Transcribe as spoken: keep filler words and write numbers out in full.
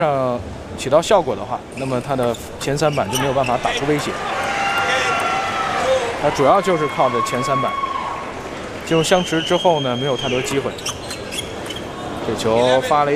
上起到效果的话，那么他的前三板就没有办法打出威胁。他主要就是靠着前三板。进入相持之后呢，没有太多机会。这球发了一。